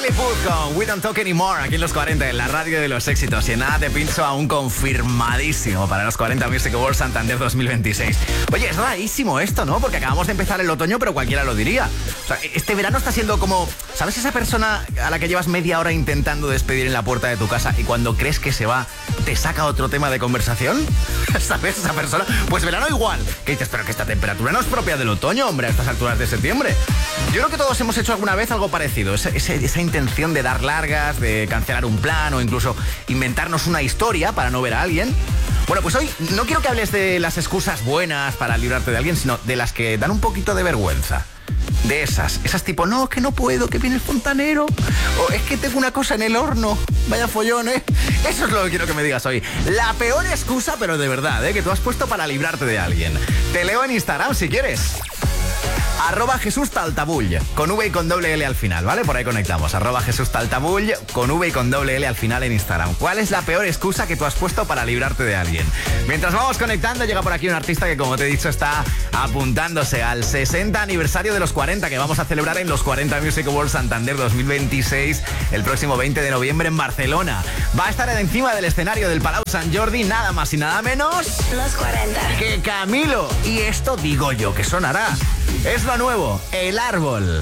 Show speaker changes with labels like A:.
A: Charlie Puth con We Don't Talk Anymore aquí en los 40, en la radio de los éxitos. Y en nada te pincho a un confirmadísimo para los 40 Music Awards Santander 2026. Oye, es rarísimo esto, ¿no? Porque acabamos de empezar el otoño, pero cualquiera lo diría. O sea, este verano está siendo como... ¿Sabes esa persona a la que llevas media hora intentando despedir en la puerta de tu casa y cuando crees que se va, te saca otro tema de conversación? ¿Sabes esa persona? Pues verano igual. Que dices, pero que esta temperatura no es propia del otoño, hombre, a estas alturas de septiembre. Yo creo que todos hemos hecho alguna vez algo parecido. Esa intención de dar largas, de cancelar un plan o incluso inventarnos una historia para no ver a alguien. Bueno, pues hoy no quiero que hables de las excusas buenas para librarte de alguien, sino de las que dan un poquito de vergüenza. De esas tipo, no, que no puedo, que viene el fontanero. O es que tengo una cosa en el horno. Vaya follón, ¿eh? Eso es lo que quiero que me digas hoy. La peor excusa, pero de verdad, que tú has puesto para librarte de alguien. Te leo en Instagram si quieres. @JesúsTaltabull, con V y con doble L al final, ¿vale? Por ahí conectamos. @JesúsTaltabull, con V y con doble L al final en Instagram. ¿Cuál es la peor excusa que tú has puesto para librarte de alguien? Mientras vamos conectando, llega por aquí un artista que, como te he dicho, está apuntándose al 60 aniversario de los 40, que vamos a celebrar en los 40 Music Awards Santander 2026, el próximo 20 de noviembre en Barcelona. Va a estar encima del escenario del Palau Sant Jordi, nada más y nada menos...
B: Los 40.
A: Que Camilo. Y esto digo yo que sonará. Es lo nuevo, El Árbol.